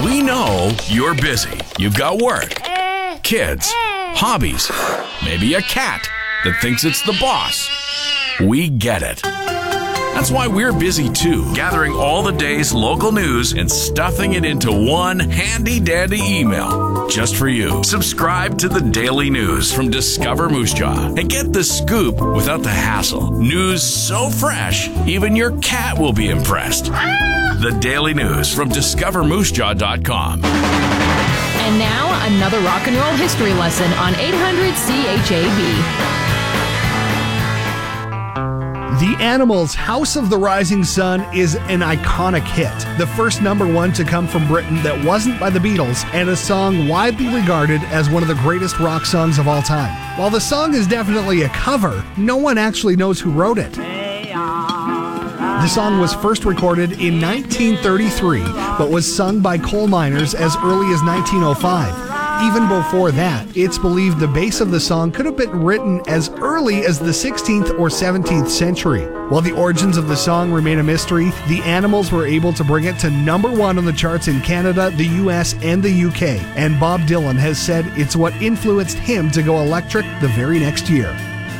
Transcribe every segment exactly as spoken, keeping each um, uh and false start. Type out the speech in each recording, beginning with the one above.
We know you're busy. You've got work, kids, hobbies, maybe a cat that thinks it's the boss. We get it. That's why we're busy too, gathering all the day's local news and stuffing it into one handy-dandy email just for you. Subscribe to the Daily News from Discover Moose Jaw and get the scoop without the hassle. News so fresh, even your cat will be impressed. The Daily News from discover moose jaw dot com. And now, another rock and roll history lesson on eight hundred C H A B. The Animals' House of the Rising Sun is an iconic hit, the first number one to come from Britain that wasn't by the Beatles, and a song widely regarded as one of the greatest rock songs of all time. While the song is definitely a cover, no one actually knows who wrote it. The song was first recorded in nineteen thirty-three, but was sung by coal miners as early as nineteen oh five. Even before that, it's believed the base of the song could have been written as early as the sixteenth or seventeenth century. While the origins of the song remain a mystery, the Animals were able to bring it to number one on the charts in Canada, the U S, and the U K. And Bob Dylan has said it's what influenced him to go electric the very next year.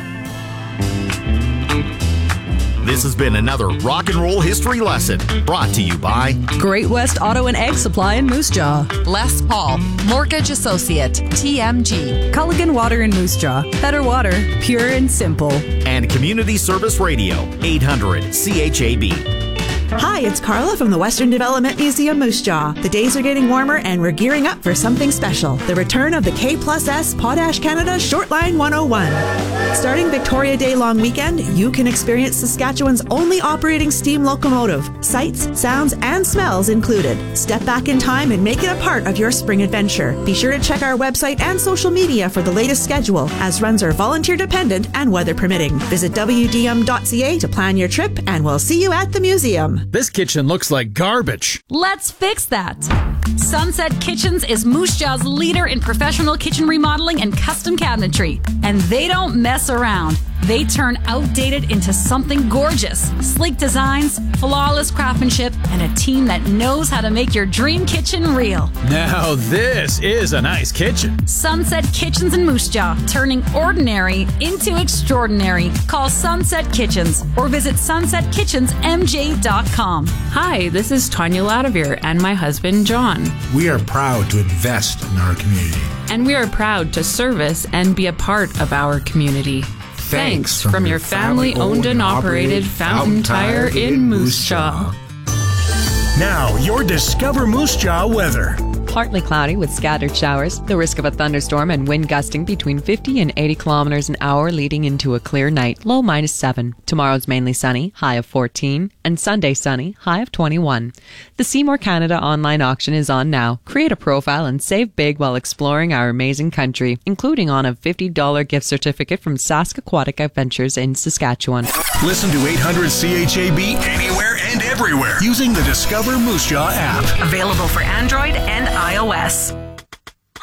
This has been another Rock and Roll History Lesson brought to you by Great West Auto and Egg Supply in Moose Jaw, Les Paul, Mortgage Associate, T M G, Culligan Water in Moose Jaw, better water, pure and simple, and Community Service Radio, eight hundred C H A B. Hi, it's Carla from the Western Development Museum, Moose Jaw. The days are getting warmer and we're gearing up for something special. The return of the K plus S Potash Canada Shortline one oh one. Starting Victoria Day long weekend, you can experience Saskatchewan's only operating steam locomotive. Sights, sounds, and smells included. Step back in time and make it a part of your spring adventure. Be sure to check our website and social media for the latest schedule, as runs are volunteer dependent and weather permitting. Visit w d m dot c a to plan your trip, and we'll see you at the museum. This kitchen looks like garbage. Let's fix that. Sunset Kitchens is Moose Jaw's leader in professional kitchen remodeling and custom cabinetry. And they don't mess around. They turn outdated into something gorgeous. Sleek designs, flawless craftsmanship, and a team that knows how to make your dream kitchen real. Now this is a nice kitchen. Sunset Kitchens in Moose Jaw, turning ordinary into extraordinary. Call Sunset Kitchens or visit sunset kitchens m j dot com. Hi, this is Tanya Ladavir and my husband John. We are proud to invest in our community. And we are proud to service and be a part of our community. Thanks from, from your family-owned and operated Fountain Tire in Moose Jaw. Now, your Discover Moose Jaw weather. Partly cloudy with scattered showers. The risk of a thunderstorm and wind gusting between fifty and eighty kilometers an hour leading into a clear night. Low minus seven. Tomorrow's mainly sunny, high of fourteen. And Sunday sunny, high of twenty-one. The Seymour Canada online auction is on now. Create a profile and save big while exploring our amazing country, including on a fifty dollars gift certificate from Sask Aquatic Adventures in Saskatchewan. Listen to eight hundred C H A B anywhere and everywhere using the Discover Moose Jaw app. Available for Android and iOS.